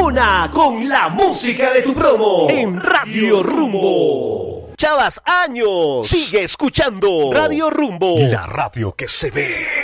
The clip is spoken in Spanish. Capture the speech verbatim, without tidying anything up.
Desentona con la música de tu promo en Radio Rumbo. Chavas, años. Sigue escuchando Radio Rumbo, la radio que se ve.